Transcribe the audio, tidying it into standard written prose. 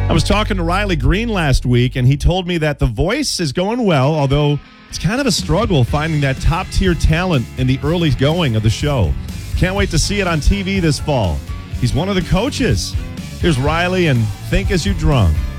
I was talking to Riley Green last week, and he told me that The Voice is going well, although it's kind of a struggle finding that top-tier talent in the early going of the show. Can't wait to see it on TV this fall. He's one of the coaches. Here's Riley and Think As You Drunk.